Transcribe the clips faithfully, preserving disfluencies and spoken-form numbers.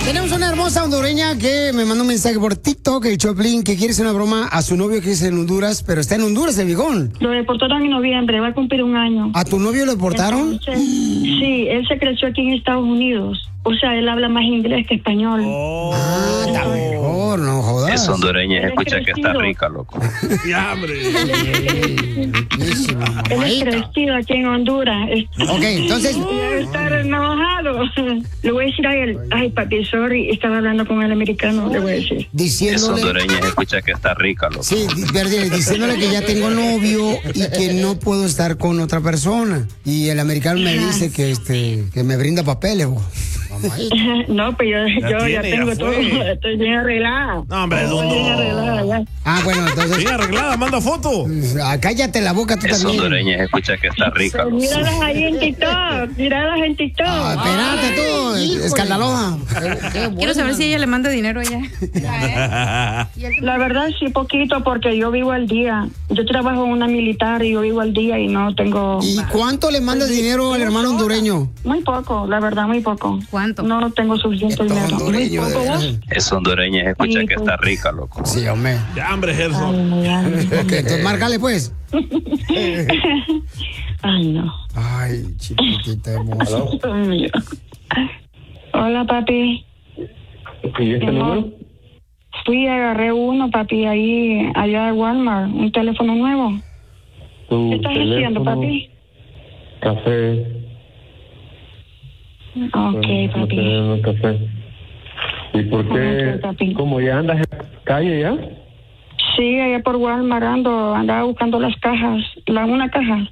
Tenemos una hermosa hondureña que me mandó un mensaje por TikTok, el Choplin, que quiere hacer una broma a su novio que es en Honduras, pero está en Honduras, el viejón. Lo deportaron en noviembre, va a cumplir un año. ¿A tu novio lo deportaron? Entonces, sí, él se creció aquí en Estados Unidos. O sea, él habla más inglés que español. Oh, ah, está mejor, no jodas. Es hondureña, escucha que está rica, loco. Ya, hombre. Él es crecido aquí en Honduras. Ok, entonces... Debe estar enojado. Le voy a decir a él, ay, papi, sorry, estaba hablando con el americano, le voy a decir. Diciéndole... Es hondureña, escucha que está rica, loco. Sí, perdí, diciéndole que ya tengo novio y que no puedo estar con otra persona. Y el americano me dice que, este, que me brinda papeles, bo. No, pues yo Ya ya, yo ya tiene, tengo ya todo, fue. estoy bien arreglada. No, hombre, Estoy bien arreglada ya. Ah, bueno, entonces... Bien arreglada, manda foto. Ah, cállate la boca tú Es también. hondureña, escucha que está rica, Pues loco. míralas ahí en TikTok, míralas en TikTok. Ah, espérate tú, escandalosa. Quiero saber si ella le manda dinero allá. La verdad sí, poquito, porque yo vivo al día. Yo trabajo en una militar y yo vivo al día y no tengo... ¿Y cuánto le mandas dinero al hermano hondureño? Muy poco, la verdad, muy poco. ¿Cuánto? No tengo suficiente Estos dinero. Muy hondureños, poco, de ¿vos? verdad. Es hondureña, escucha Sí, que pues. está rica, loco. Sí, hombre. Ya, hombre, Ay, Gerson. no, ya. Ok, entonces márcale pues. Ay, no. Ay, chiquitita hermosa. Ay, mío. Hola, papi. ¿Y este Mi amor, número? fui y agarré uno, papi, ahí, allá de Walmart, un teléfono nuevo. Tu ¿Qué estás haciendo, teléfono, papi? Café. Ok, Bueno, papi. tenemos café. ¿Y por qué? Ok, papi. ¿Cómo ya andas en la calle ya? Sí, allá por Walmart ando, andaba buscando las cajas, la una caja.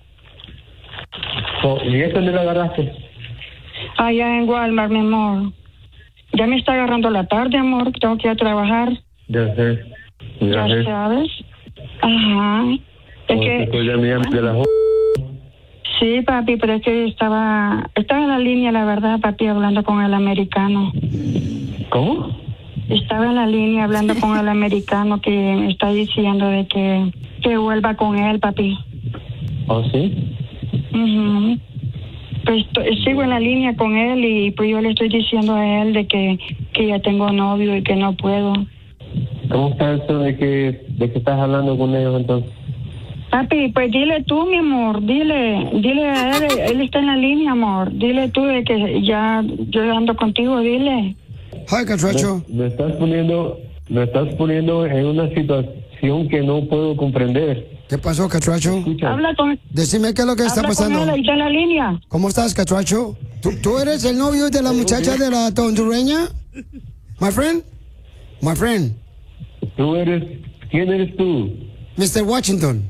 Oh, ¿Y esta dónde la agarraste? Allá en Walmart, mi amor. Ya me está agarrando la tarde, amor, tengo que ir a trabajar, Ya sé. Ya ya sé. sabes. Ajá. Es Como te que, estoy llamando de la jo- sí, papi, pero es que estaba, estaba en la línea, la verdad, papi, hablando con el americano. ¿Cómo? Estaba en la línea hablando con el americano que me está diciendo de que, que vuelva con él, papi. ¿Oh, sí? Ujú. Pues to- sigo en la línea con él y pues yo le estoy diciendo a él de que, que ya tengo novio y que no puedo. ¿Cómo está eso de que, de que estás hablando con ellos entonces? Papi, pues dile tú, mi amor, dile, dile a él, él está en la línea, amor. Dile tú de que ya yo ando contigo, dile. Ay, cachuacho. Me, me estás poniendo, me estás poniendo en una situación que no puedo comprender. ¿Qué pasó, cachuacho? Escucha. Habla con, Decime qué es lo que está habla con pasando. él, ahí está en la línea. ¿Cómo estás, cachuacho? ¿Tú, ¿Tú eres el novio de la muchacha de la hondureña? My friend? My friend. Tú eres, ¿quién eres tú? mister Washington.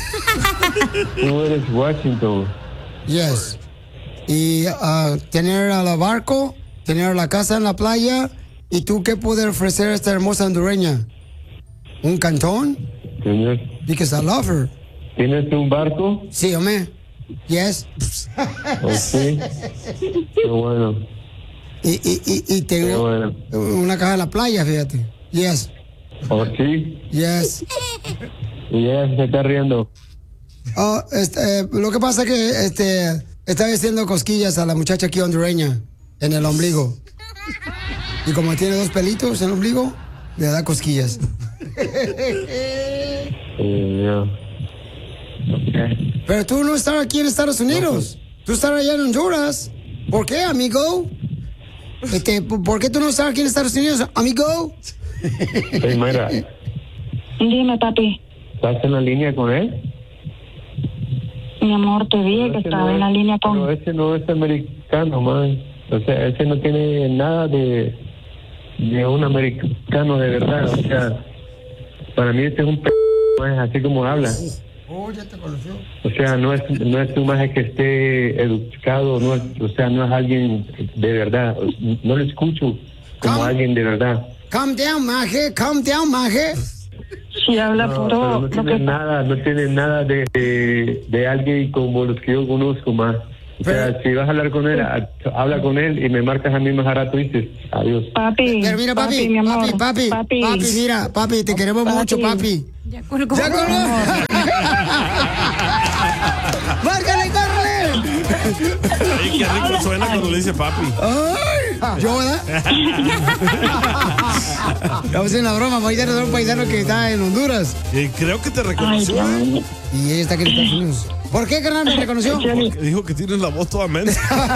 Tú eres Washington. Yes. Y ah, tener a la barco, tener la casa en la playa. ¿Y tú qué puedes ofrecer a esta hermosa hondureña? ¿Un cantón? ¿Tienes, Because I love her. ¿Tienes un barco? Sí, hombre. Yes. ¿O sí? Qué bueno. Y, y, y, y Qué tengo bueno. una casa en la playa, fíjate. Yes. ¿O sí? Yes. Y ella se está riendo. Oh, este, eh, lo que pasa es que este, está haciendo cosquillas a la muchacha aquí hondureña en el ombligo. Y como tiene dos pelitos en el ombligo, le da cosquillas. Eh, ya. Ok. Pero tú no estás aquí en Estados Unidos. Tú estás allá en Honduras. ¿Por qué, amigo? Este, ¿por qué tú no estás aquí en Estados Unidos, amigo? Hey, Mayra, Dime, papi. ¿estás en la línea con él? Mi amor, te dije Pero que ese estaba no en es- la línea Pero con... ese no es americano, man. O sea, ese no tiene nada de, de un americano de verdad. O sea, para mí este es un p***, man, así como habla. Oh, ya te conoció. O sea, no es, no es un maje que esté educado, no es, o sea, no es alguien de verdad. No lo escucho como ¿Cómo? alguien de verdad. Calm down, maje. Calm down, maje. Si habla No, puro... pero no lo tiene que... nada, no tiene nada de, de, de alguien como los que yo conozco más. O sea, Pero- si vas a hablar con él, ha- habla con él y me marcas a mí más a rato y dices, adiós. Papi, Pero mira, papi, mi amor, papi, papi, papi, mira, papi, te queremos Papi. mucho, papi. Ya colgó. ¡Ya colgó! ¡Márcale, córrele! Ay, qué rico suena cuando le dice papi. ¡Ay! ¿Yo, verdad? Vamos a hacer una broma, paisano, de un paisano que está en Honduras. Eh, creo que te reconoció. Ay, Y ella está aquí en Estados Unidos. ¿Por qué, carnal, me reconoció? Porque dijo que tienes la voz toda mensa.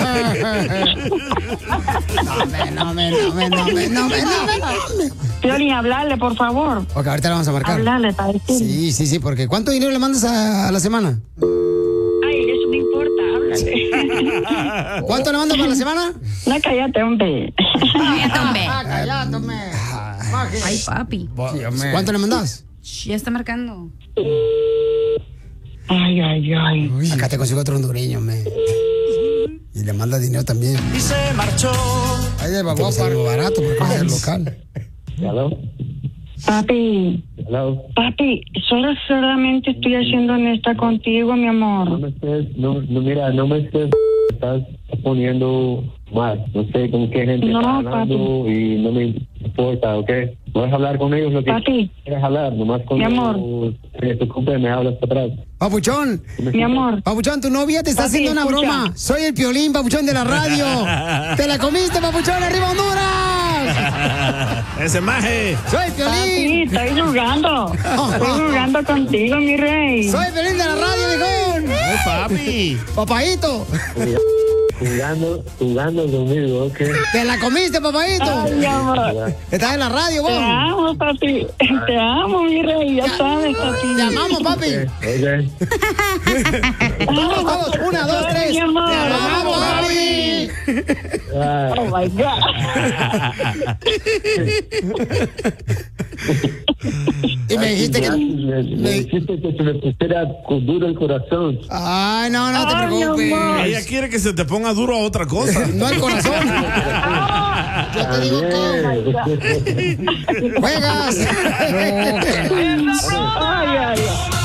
No, me, no, me, no, me, no, me, no, me, no, me, no, me. Piolín, hablarle, por favor. Ok, ahorita le vamos a marcar. Hablarle para decirle. Sí, sí, sí, porque ¿cuánto dinero le mandas a, a la semana? Ay, eso no importa, háblale. ¿Cuánto le mandas para la semana? No, cállate, hombre. Cállate, hombre. Ah, cállate, hombre. Ay, papi. ¿Cuánto le mandas? Shh, ya está marcando. Ay, ay, ay. Uy, acá te consigo otro hondureño, me. Y le mandas dinero también. Y se marchó. Ahí de babó para algo barato porque es el local. Hello. Papi, Hello. papi, solo solamente estoy haciendo honesta contigo, mi No amor. me estés, no, no, mira, no me estés, estás poniendo mal. No sé con qué gente No, estás hablando y no me importa, ¿ok? Puedes hablar con ellos lo que Papi. quieras hablar, nomás con Mi amor. se te ocupe me hablas para atrás. Papuchón, Mi amor. Papuchón, tu novia te está Papi, haciendo una escucha. broma. Soy el Piolín, Papuchón, de la radio. ¡Te la comiste, Papuchón! ¡Arriba Honduras! Ese maje. ¡Soy el Papi, Piolín! estoy jugando. Estoy jugando contigo, mi rey. ¡Soy el Piolín de la radio, viejón! Ay, papi. ¡Papaíto! Jugando, jugando conmigo, ¿ok? ¡Te la comiste, papaíto! Ay, mi amor. Estás en la radio, Te vos. amo, papi. Te amo, mi rey. Ya sabes, papi. Te amamos, papi. Ok. Vamos, vamos. Una, dos, Ay, tres. mi amor. Te amamos, papi. Ah, Oh, my God. Y me dijiste que... me, me dijiste que se me pusiera con duro el corazón. Ay, no, no te Ay, mi preocupes. amor. Ella quiere que se te ponga duro a otra cosa. No el corazón. Yo te digo que Bien. juegas. Ay, ay, ay.